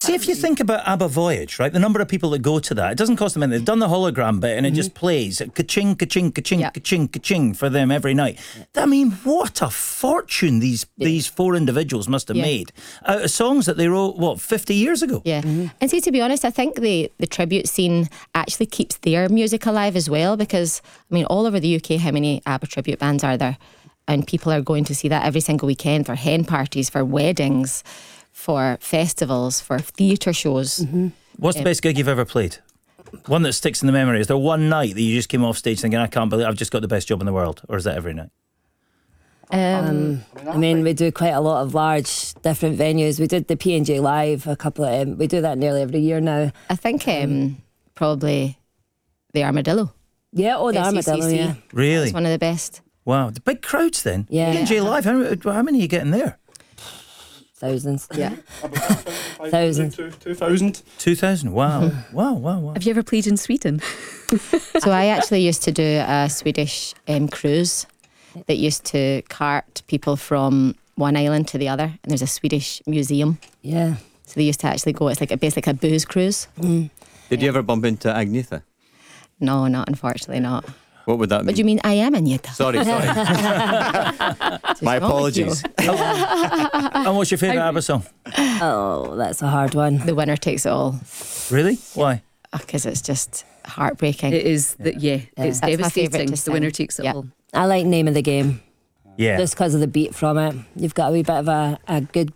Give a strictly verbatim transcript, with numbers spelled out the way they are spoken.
See, if you think about ABBA Voyage, right, the number of people that go to that, it doesn't cost them anything. They've done the hologram bit and it mm-hmm. just plays ka-ching, ka-ching, ka-ching, yeah. ka-ching, ka-ching for them every night. I mean, what a fortune these yeah. these four individuals must have yeah. made out of songs that they wrote, what, fifty years ago? Yeah. Mm-hmm. And see, to be honest, I think the, the tribute scene actually keeps their music alive as well, because, I mean, all over the U K, how many ABBA tribute bands are there? And people are going to see that every single weekend for hen parties, for weddings, for festivals, for theatre shows. Mm-hmm. What's the um, best gig you've ever played? One that sticks in the memory. Is there one night that you just came off stage thinking, I can't believe I've just got the best job in the world? Or is that every night? Um, I mean, we do quite a lot of large, different venues. We did the P and J Live a couple of... Um, we do that nearly every year now. I think um, probably the Armadillo. Yeah, oh, the S C C C. Armadillo, yeah. Really? It's one of the best. Wow, the big crowds then. Yeah. P and J Live, how, how many are you getting there? Thousands. Yeah. Thousands. Two thousand. Two thousand, wow. wow, wow, wow. Have you ever played in Sweden? So I actually used to do a Swedish um, cruise that used to cart people from one island to the other, and there's a Swedish museum. Yeah. So they used to actually go, it's like a, basically a booze cruise. Mm. Did you ever bump into Agnetha? No, not unfortunately not. What would that mean? What do you mean, I am Agnetha? Sorry, sorry. My apologies. And what's your favourite ABBA song? Oh, that's a hard one. The Winner Takes It All. Really? Why? Because it's just heartbreaking. It is, the, yeah, yeah, it's That's devastating. The Winner Takes It All. I like Name of the Game. Yeah. Just because of the beat from it. You've got a wee bit of a, a good